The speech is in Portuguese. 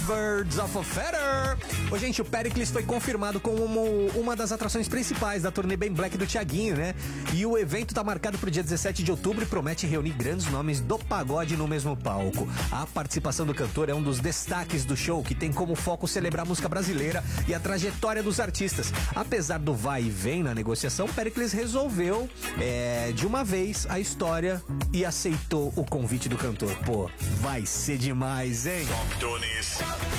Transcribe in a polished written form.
Birds of a Feather. Ô, gente, o Péricles foi confirmado como uma das atrações principais da turnê Bem Black do Thiaguinho, né? E o evento tá marcado pro dia 17 de outubro e promete reunir grandes nomes do pagode no mesmo palco. A participação do cantor é um dos destaques do show, que tem como foco celebrar a música brasileira e a trajetória dos artistas. Apesar do vai e vem na negociação, Péricles resolveu de uma vez a história e aceitou o convite do cantor. Pô, vai ser demais, hein? Top Tunes.